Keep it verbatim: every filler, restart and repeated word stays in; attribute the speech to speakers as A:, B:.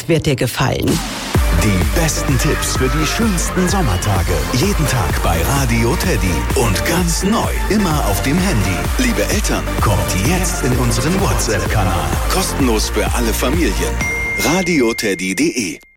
A: Das wird dir gefallen.
B: Die besten Tipps für die schönsten Sommertage. Jeden Tag bei Radio Teddy. Und ganz neu, immer auf dem Handy. Liebe Eltern, kommt jetzt in unseren WhatsApp-Kanal. Kostenlos für alle Familien. radio teddy punkt de